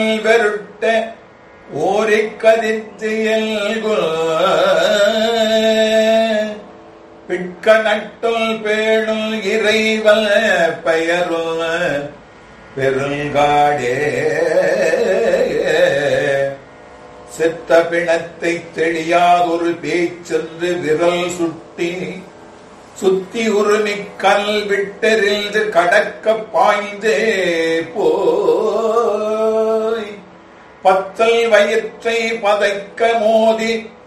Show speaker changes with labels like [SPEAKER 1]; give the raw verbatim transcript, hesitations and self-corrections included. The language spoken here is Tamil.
[SPEAKER 1] வெருட்ட ஓரிக் கதிர்த்தியல்குல் பிட்க நட்டுள் பேணுள் இறைவல் பெயருள் பெருங்காடே செத்த பிணத்தை தெளியாதொரு பேச்சென்று விரல் சுட்டி சுத்தி உருமிக்கல் விட்டெறிந்து கடக்க பாய்ந்தே போய் பத்தல் வயிற்றை பதைக்க மோதி